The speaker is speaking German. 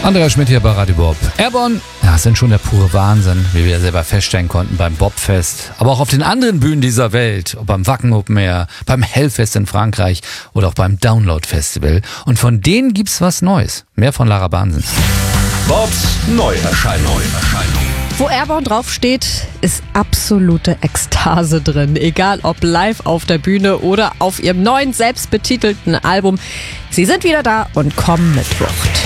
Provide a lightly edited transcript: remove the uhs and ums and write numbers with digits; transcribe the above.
Andreas Schmidt hier bei Radio Bob. Airborne, ja, sind schon der pure Wahnsinn, wie wir selber feststellen konnten beim Bobfest. Aber auch auf den anderen Bühnen dieser Welt, ob beim Wacken Open Air, beim Hellfest in Frankreich oder auch beim Download Festival. Und von denen gibt's was Neues. Mehr von Lara Bahnsen. Bobs Neuerscheinung. Wo Airborne draufsteht, ist absolute Ekstase drin. Egal ob live auf der Bühne oder auf ihrem neuen, selbstbetitelten Album. Sie sind wieder da und kommen mit Wucht.